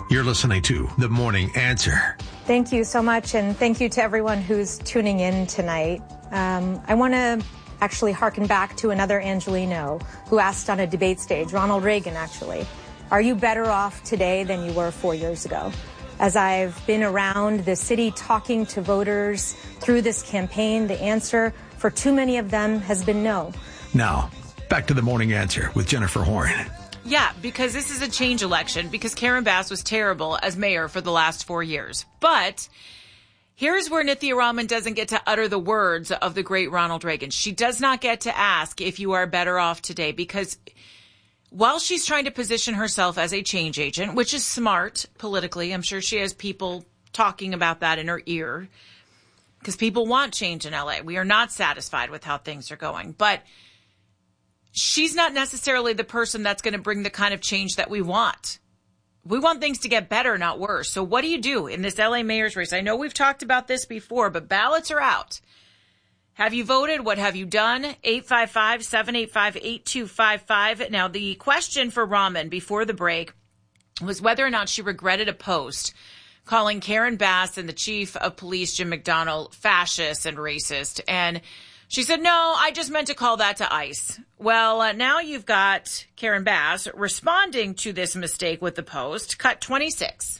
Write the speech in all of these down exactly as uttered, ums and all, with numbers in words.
You're listening to The Morning Answer. Thank you so much, and thank you to everyone who's tuning in tonight. Um, I want to actually harken back to another Angelino who asked on a debate stage, Ronald Reagan actually, are you better off today than you were four years ago? As I've been around the city talking to voters through this campaign, the answer for too many of them has been no. Now, back to The Morning Answer with Jennifer Horn. Yeah, because this is a change election, because Karen Bass was terrible as mayor for the last four years. But here's where Nithya Raman doesn't get to utter the words of the great Ronald Reagan. She does not get to ask if you are better off today, because while she's trying to position herself as a change agent, which is smart politically, I'm sure she has people talking about that in her ear, because people want change in L A. We are not satisfied with how things are going. But she's not necessarily the person that's going to bring the kind of change that we want. We want things to get better, not worse. So what do you do in this L A mayor's race? I know we've talked about this before, but ballots are out. Have you voted? What have you done? eight five five, seven eight five, eight two five five. Now, the question for Raman before the break was whether or not she regretted a post calling Karen Bass and the chief of police, Jim McDonnell, fascist and racist. And she said, no, I just meant to call that to ICE. Well, uh, now you've got Karen Bass responding to this mistake with the post. Cut twenty-six.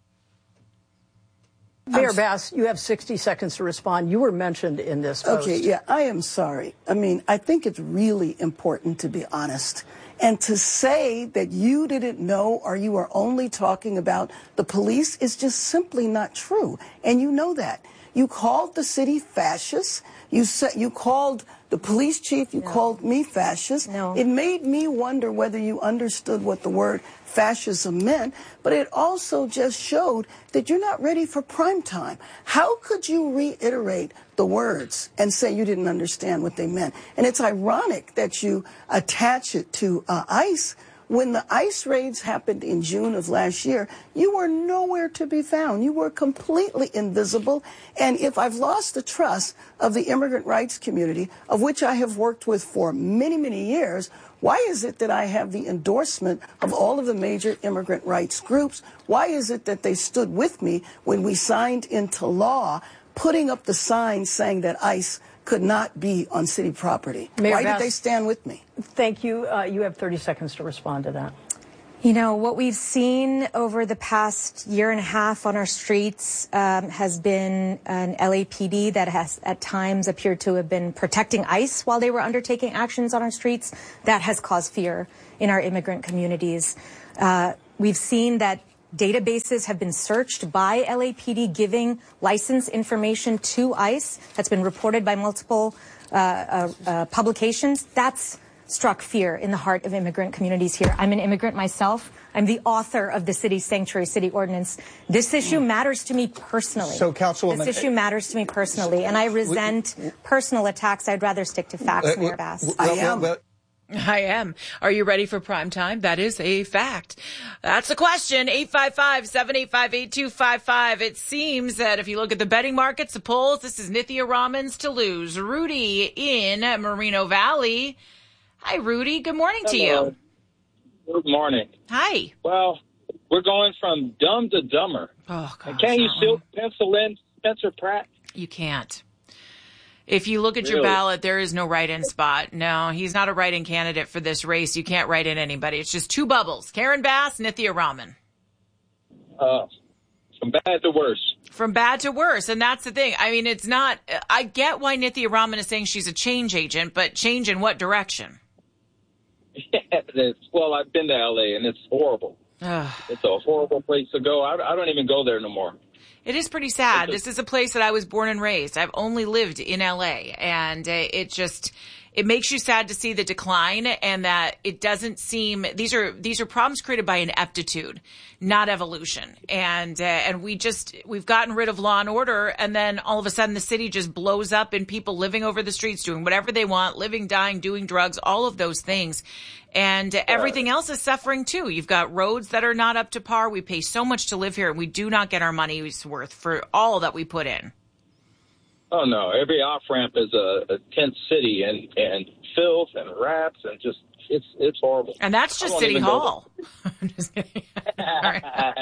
Mayor Bass, you have sixty seconds to respond. You were mentioned in this post. Okay, yeah, I am sorry. I mean, I think it's really important to be honest. And to say that you didn't know or you are only talking about the police is just simply not true. And you know that. You called the city fascist. You said you called the police chief. You no. called me fascist. No. It made me wonder whether you understood what the word fascism meant. But it also just showed that you're not ready for prime time. How could you reiterate the words and say you didn't understand what they meant? And it's ironic that you attach it to uh, ICE. When the ICE raids happened in June of last year, you were nowhere to be found. You were completely invisible. And if I've lost the trust of the immigrant rights community, of which I have worked with for many, many years, why is it that I have the endorsement of all of the major immigrant rights groups? Why is it that they stood with me when we signed into law, putting up the sign saying that ICE could not be on city property? Mayor Why Bass, did they stand with me? Thank you. Uh, you have thirty seconds to respond to that. You know, what we've seen over the past year and a half on our streets um, has been an L A P D that has at times appeared to have been protecting ICE while they were undertaking actions on our streets. That has caused fear in our immigrant communities. Uh, we've seen that databases have been searched by L A P D giving license information to ICE. That's been reported by multiple uh, uh, uh, publications. That's struck fear in the heart of immigrant communities here. I'm an immigrant myself. I'm the author of the City Sanctuary City Ordinance. This issue matters to me personally. So, Councilwoman, this issue matters to me personally, and I resent we, we, personal attacks. I'd rather stick to facts, uh, Mayor Bass. Well, I am. Well, I am. Are you ready for prime time? That is a fact. That's the question. eight five five, seven eight five, eight two five five. It seems that if you look at the betting markets, the polls, this is Nithya Raman's to lose. Rudy in Moreno Valley. Hi, Rudy. Good morning to Hello. you. Good morning. Hi. Well, we're going from dumb to dumber. Oh, gosh. And can't you still pencil in Spencer Pratt? You can't. If you look at Really? your ballot, there is no write-in spot. No, he's not a write-in candidate for this race. You can't write in anybody. It's just two bubbles. Karen Bass, Nithya Raman. Uh, from bad to worse. From bad to worse. And that's the thing. I mean, it's not, I get why Nithya Raman is saying she's a change agent, but change in what direction? Yeah, well, I've been to L A and it's horrible. It's a horrible place to go. I, I don't even go there no more. It is pretty sad. This is a place that I was born and raised. I've only lived in L A, and it just, it makes you sad to see the decline, and that it doesn't seem, these are, these are problems created by ineptitude, not evolution. And, uh, and we just, we've gotten rid of law and order, and then all of a sudden the city just blows up and people living over the streets, doing whatever they want, living, dying, doing drugs, all of those things. And everything else is suffering too. You've got roads that are not up to par. We pay so much to live here, and we do not get our money's worth for all that we put in. Oh, no. Every off-ramp is a, a tent city, and, and filth and rats and just, it's it's horrible. And that's just City Hall. I'm just kidding. All right.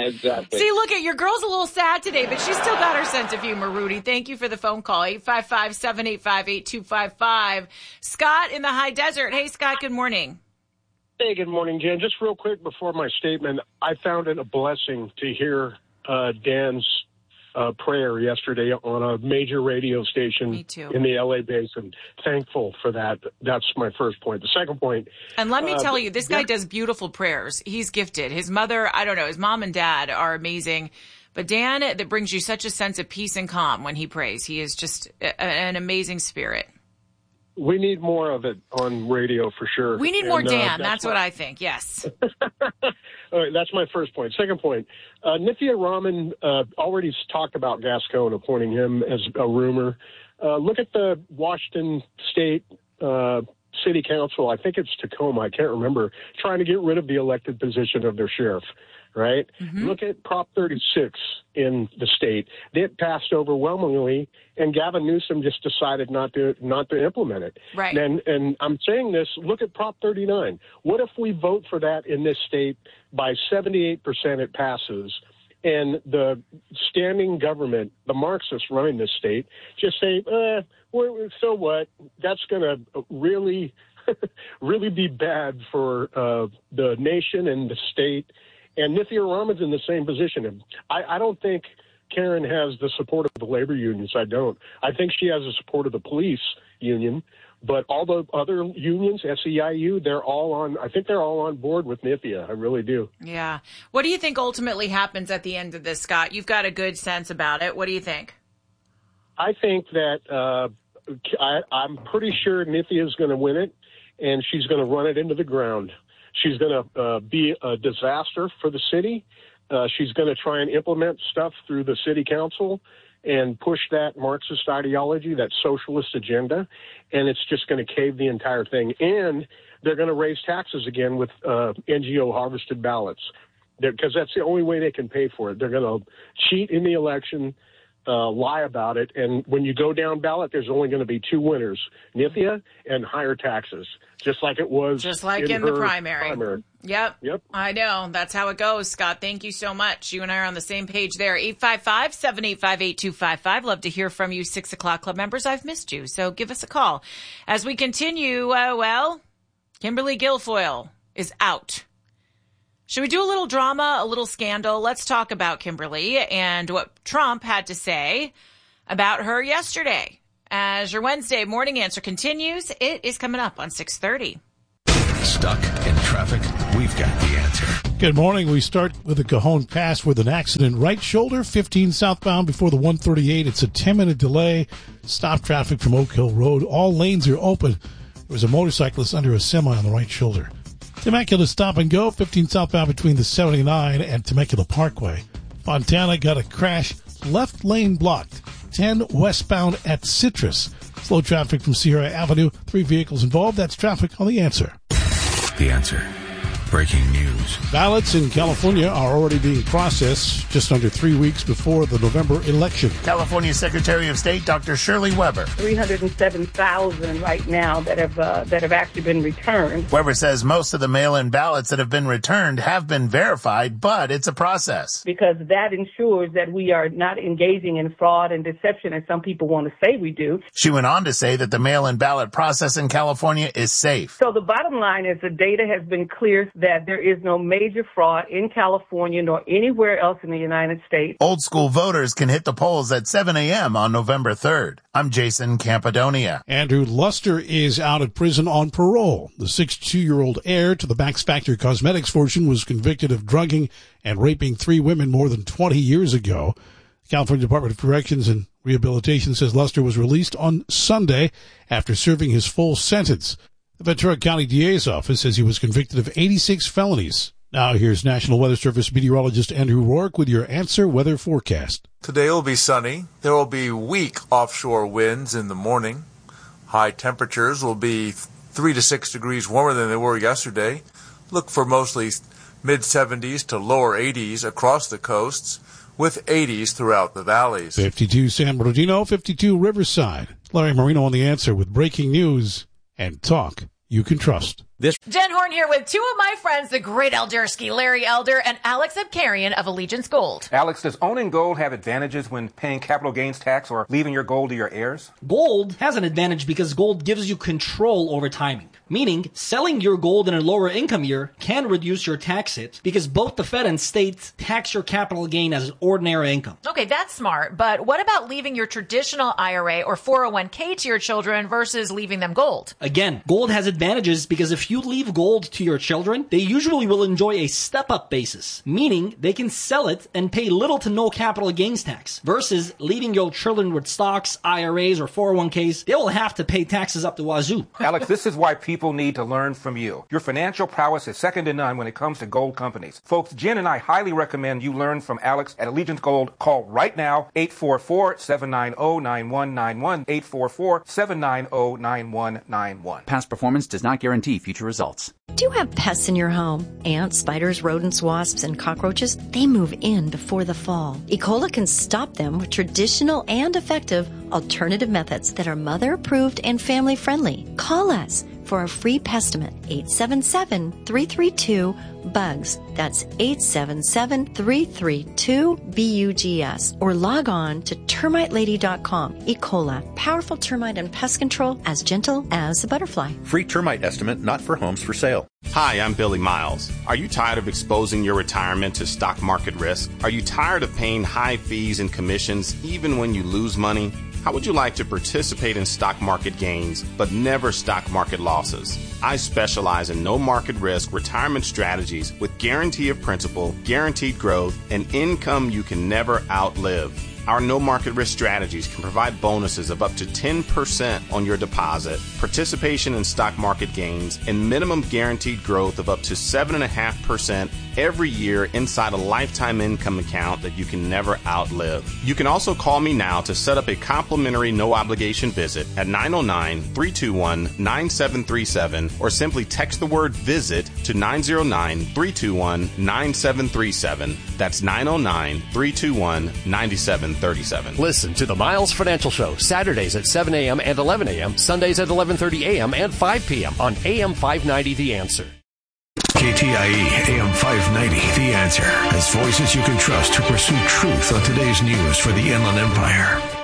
exactly. See, look at your girl's a little sad today, but she's still got her sense of humor, Rudy. Thank you for the phone call. eight five five, seven eight five, eight two five five. Scott in the high desert. Hey, Scott, good morning. Hey, good morning, Jen. Just real quick before my statement, I found it a blessing to hear uh, Dan's uh, prayer yesterday on a major radio station Me too. in the L A Basin. Thankful for that. That's my first point. The second point. And let me uh, tell you, this guy does beautiful prayers. He's gifted. His mother, I don't know, his mom and dad are amazing. But Dan, that brings you such a sense of peace and calm when he prays. He is just a, an amazing spirit. We need more of it on radio for sure. We need more and, Dan. Uh, that's that's what my, I think. Yes. All right, that's my first point. Second point, uh, Nithya Raman uh, already talked about Gascon appointing him as a rumor. Uh, look at the Washington State uh, City Council. I think it's Tacoma. I can't remember. Trying to get rid of the elected position of their sheriff. Right? Mm-hmm. Look at Prop thirty-six in the state. It passed overwhelmingly, and Gavin Newsom just decided not to not to implement it. Right. And and I'm saying this. Look at Prop thirty-nine. What if we vote for that in this state by seventy-eight percent? It passes, and the standing government, the Marxists running this state, just say, uh, well, so what? That's going to really, really be bad for uh, the nation and the state. And Nithya Raman's in the same position. I, I don't think Karen has the support of the labor unions. I don't. I think she has the support of the police union. But all the other unions, S E I U, they're all on, I think they're all on board with Nithya. I really do. Yeah. What do you think ultimately happens at the end of this, Scott? You've got a good sense about it. What do you think? I think that uh, I, I'm pretty sure Nithya is going to win it, and she's going to run it into the ground. She's going to uh, be a disaster for the city. Uh, she's going to try and implement stuff through the city council and push that Marxist ideology, that socialist agenda, and it's just going to cave the entire thing. And they're going to raise taxes again with uh, N G O harvested ballots, because that's the only way they can pay for it. They're going to cheat in the election, uh, lie about it, and when you go down ballot, there's only going to be two winners, Nithya and higher taxes, just like it was just like in, in the primary. primary. Yep. Yep. I know. That's how it goes, Scott. Thank you so much. You and I are on the same page there. eight five five, seven eight five, eight two five five. Love to hear from you, six o'clock Club members. I've missed you, so give us a call. As we continue, uh, well, Kimberly Guilfoyle is out. Should we do a little drama, a little scandal? Let's talk about Kimberly and what Trump had to say about her yesterday. As your Wednesday morning answer continues, it is coming up on six thirty. Stuck in traffic? We've got the answer. Good morning. We start with the Cajon Pass with an accident. Right shoulder, fifteen southbound before the one thirty-eight. It's a ten-minute delay. Stop traffic from Oak Hill Road. All lanes are open. There was a motorcyclist under a semi on the right shoulder. Temecula stop and go, fifteen southbound between the seventy-nine and Temecula Parkway. Fontana got a crash, left lane blocked. ten westbound at Citrus. Slow traffic from Sierra Avenue. Three vehicles involved. That's traffic on The Answer. The Answer. Breaking news. Ballots in California are already being processed just under three weeks before the November election. California Secretary of State Doctor Shirley Weber. three hundred seven thousand right now that have uh, that have actually been returned. Weber says most of the mail-in ballots that have been returned have been verified, but it's a process. Because that ensures that we are not engaging in fraud and deception as some people want to say we do. She went on to say that the mail-in ballot process in California is safe. So the bottom line is the data has been clear that there is no major fraud in California nor anywhere else in the United States. Old school voters can hit the polls at seven a.m. on November third. I'm Jason Campadonia. Andrew Luster is out of prison on parole. The sixty-two-year-old heir to the Max Factor Cosmetics fortune was convicted of drugging and raping three women more than twenty years ago. The California Department of Corrections and Rehabilitation says Luster was released on Sunday after serving his full sentence. The Ventura County D A's office says he was convicted of eighty-six felonies. Now here's National Weather Service meteorologist Andrew Rourke with your Answer weather forecast. Today will be sunny. There will be weak offshore winds in the morning. High temperatures will be three to six degrees warmer than they were yesterday. Look for mostly mid seventies to lower eighties across the coasts, with eighties throughout the valleys. fifty-two San Bernardino, fifty-two Riverside. Larry Marino on The Answer with breaking news and talk you can trust. This Jen Horn here with two of my friends, the great Eldersky, Larry Elder, and Alex Abkarian of Allegiance Gold. Alex, does owning gold have advantages when paying capital gains tax or leaving your gold to your heirs? Gold has an advantage because gold gives you control over timing. Meaning, selling your gold in a lower income year can reduce your tax hit because both the Fed and states tax your capital gain as ordinary income. Okay, that's smart. But what about leaving your traditional I R A or four oh one k to your children versus leaving them gold? Again, gold has advantages because if you leave gold to your children, they usually will enjoy a step-up basis, meaning they can sell it and pay little to no capital gains tax, versus leaving your children with stocks, I R As, or four oh one k's, they will have to pay taxes up the wazoo. Alex, this is why people need to learn from you. Your financial prowess is second to none when it comes to gold companies. Folks, Jen and I highly recommend you learn from Alex at Allegiance Gold. Call right now, eight four four, seven nine zero, nine one nine one, eight four four, seven nine zero, nine one nine one. Past performance does not guarantee future results. Do you have pests in your home? Ants, spiders, rodents, wasps, and cockroaches? They move in before the fall. E. coli can stop them with traditional and effective alternative methods that are mother-approved and family-friendly. Call us for a free pestimate, eight seven seven, three three two, B U G S. That's eight seven seven, three three two, B U G S. Or log on to termite lady dot com. E. coli, powerful termite and pest control as gentle as a butterfly. Free termite estimate not for homes for sale. Hi, I'm Billy Miles. Are you tired of exposing your retirement to stock market risk? Are you tired of paying high fees and commissions even when you lose money? How would you like to participate in stock market gains, but never stock market losses? I specialize in no market risk retirement strategies with guarantee of principal, guaranteed growth, and income you can never outlive. Our no market risk strategies can provide bonuses of up to ten percent on your deposit, participation in stock market gains, and minimum guaranteed growth of up to seven point five percent every year inside a lifetime income account that you can never outlive. You can also call me now to set up a complimentary no obligation visit at nine oh nine, three two one, nine seven three seven or simply text the word visit to nine oh nine, three two one, nine seven three seven. That's nine oh nine, three two one, nine seven three seven. Listen to the Miles Financial Show Saturdays at seven a.m. and eleven a.m., Sundays at eleven thirty a.m. and five p.m. on A M five ninety The Answer. K T I E A M five ninety The Answer has voices you can trust to pursue truth on today's news for the Inland Empire.